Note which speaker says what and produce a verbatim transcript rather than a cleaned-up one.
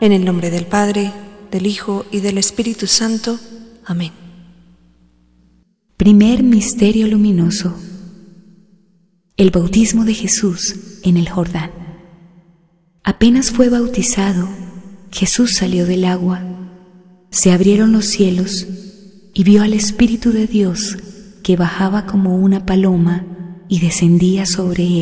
Speaker 1: En el nombre del Padre, del Hijo y del Espíritu Santo. Amén.
Speaker 2: Primer misterio luminoso: el bautismo de Jesús en el Jordán. Apenas fue bautizado, Jesús salió del agua. Se abrieron los cielos y vio al Espíritu de Dios que bajaba como una paloma y descendía sobre él.